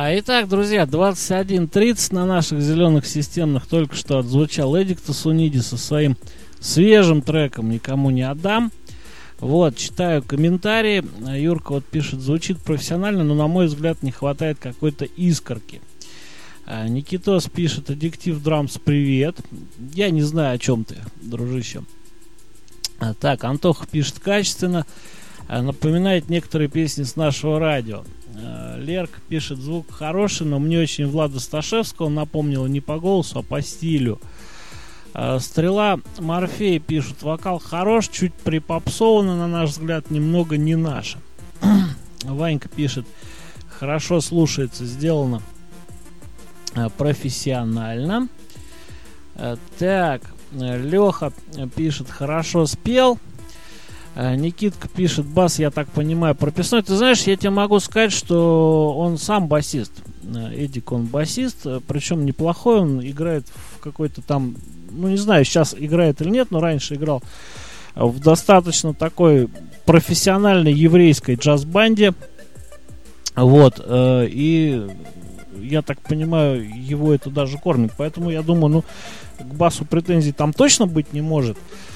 Итак, друзья, 21:30 на наших зеленых системных только что отзвучал Эдик Тосуниди со своим свежим треком «Никому не отдам». Вот, читаю комментарии. Юрка вот пишет: звучит профессионально, но, на мой взгляд, не хватает какой-то искорки. Никитос пишет: Addictive Drums, привет. Я не знаю, о чем ты, дружище. Так, Антоха пишет: качественно, напоминает некоторые песни с нашего радио. Лерк пишет: звук хороший, но мне очень Влада Сташевского напомнила не по голосу, а по стилю. Стрела Морфей пишет: вокал хорош, чуть припопсовано, на наш взгляд, немного не наше. Ванька пишет: хорошо слушается, сделано профессионально. Так, Леха пишет: хорошо спел. Никитка пишет: бас, я так понимаю, прописной. Ты знаешь, я тебе могу сказать, что он сам басист. Эдик, он басист, причем неплохой, он играет в какой-то там, ну не знаю, сейчас играет или нет, но раньше играл в достаточно такой профессиональной еврейской джаз-банде. Вот, и я так понимаю, его это даже кормит. Поэтому я думаю, ну, к басу претензий там точно быть не может.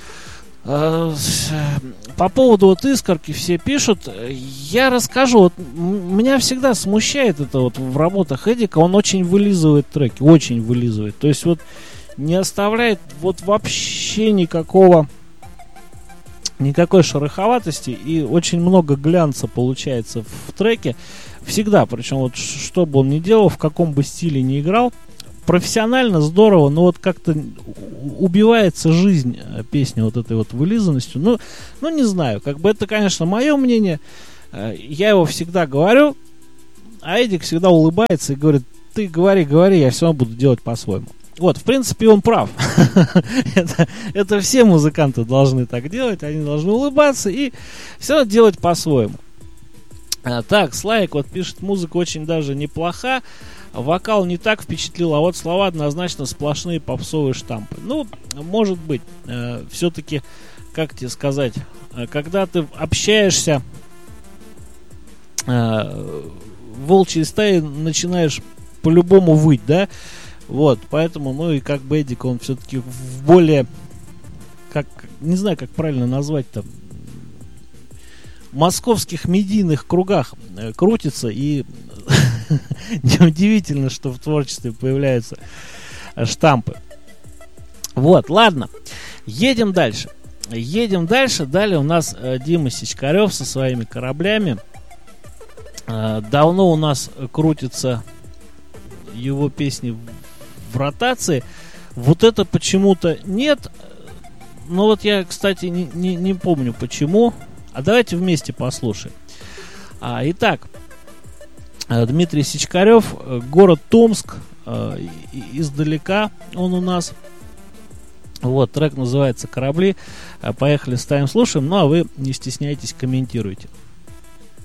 По поводу вот искорки все пишут. Я расскажу. Вот меня всегда смущает это вот в работах Эдика. Он очень вылизывает треки, очень вылизывает. То есть вот не оставляет вот вообще никакой шероховатости, и очень много глянца получается в треке. Всегда, причем вот что бы он ни делал, в каком бы стиле ни играл, профессионально, здорово, но вот как-то убивается жизнь песни вот этой вот вылизанностью. Ну, не знаю, как бы это, конечно, мое мнение. Я его всегда говорю, а Эдик всегда улыбается и говорит: ты говори, я все равно буду делать по-своему. Вот, в принципе, он прав. Это все музыканты должны так делать, они должны улыбаться и все равно делать по-своему. Так, Слайк вот пишет: музыка очень даже неплоха, вокал не так впечатлил, а вот слова однозначно сплошные попсовые штампы. Ну, может быть, все-таки, как тебе сказать, когда ты общаешься в волчьей стае, начинаешь по-любому выть, да? Вот, поэтому, ну и как бы Эдик, он все-таки в более, как, не знаю, как правильно назвать там, московских медийных кругах крутится, и неудивительно, что в творчестве появляются штампы. Вот, ладно, едем дальше. Далее у нас Дима Сичкарев со своими кораблями. Давно у нас крутятся его песни в ротации. Вот это почему-то нет. Но вот я, кстати, не помню почему. А давайте вместе послушаем. Итак, Дмитрий Сичкарев, город Томск, издалека он у нас. Вот, трек называется «Корабли». Поехали, ставим, слушаем. Ну, а вы не стесняйтесь, комментируйте.